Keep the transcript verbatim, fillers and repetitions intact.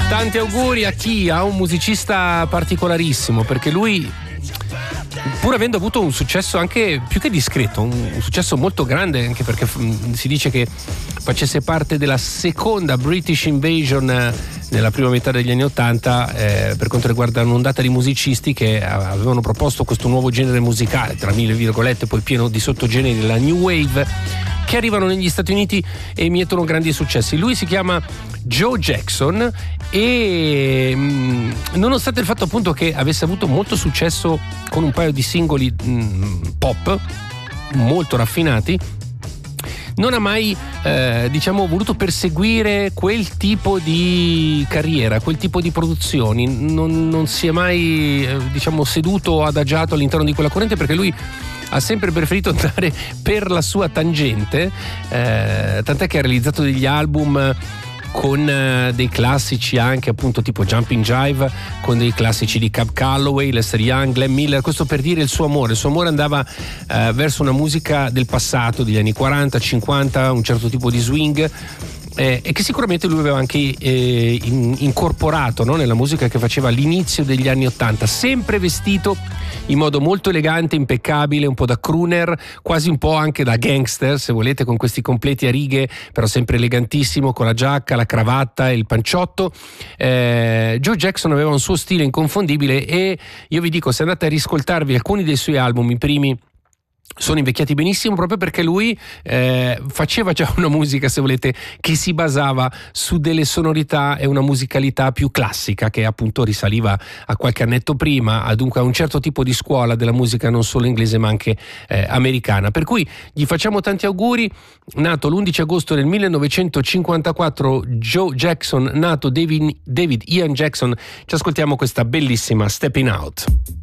Tanti auguri a chi ha un musicista particolarissimo, perché lui, pur avendo avuto un successo anche più che discreto, un, un successo molto grande, anche perché f- si dice che facesse parte della seconda British Invasion eh, nella prima metà degli anni Ottanta, eh, per quanto riguarda un'ondata di musicisti che avevano proposto questo nuovo genere musicale, tra mille virgolette, poi pieno di sottogeneri, la New Wave, che arrivano negli Stati Uniti e mietono grandi successi. Lui si chiama Joe Jackson e mh, nonostante il fatto appunto che avesse avuto molto successo con un paio di singoli mh, pop molto raffinati, non ha mai eh, diciamo voluto perseguire quel tipo di carriera, quel tipo di produzioni, non, non si è mai eh, diciamo seduto o adagiato all'interno di quella corrente, perché lui ha sempre preferito andare per la sua tangente, eh, tant'è che ha realizzato degli album con uh, dei classici anche appunto tipo Jumping Jive, con dei classici di Cab Calloway, Lester Young, Glenn Miller, questo per dire il suo amore. Il suo amore andava uh, verso una musica del passato, degli anni quaranta cinquanta, un certo tipo di swing, eh, e che sicuramente lui aveva anche eh, in, incorporato, no, nella musica che faceva all'inizio degli anni ottanta, sempre vestito in modo molto elegante, impeccabile, un po' da crooner, quasi un po' anche da gangster, se volete, con questi completi a righe, però sempre elegantissimo, con la giacca, la cravatta e il panciotto. Eh, Joe Jackson aveva un suo stile inconfondibile e io vi dico, se andate a riscoltarvi alcuni dei suoi album, i primi sono invecchiati benissimo, proprio perché lui eh, faceva già una musica, se volete, che si basava su delle sonorità e una musicalità più classica, che appunto risaliva a qualche annetto prima, a, dunque a un certo tipo di scuola della musica non solo inglese ma anche eh, americana. Per cui gli facciamo tanti auguri. Nato l'undici agosto del millenovecentocinquantaquattro Joe Jackson, nato David, David Ian Jackson. Ci ascoltiamo questa bellissima Stepping Out.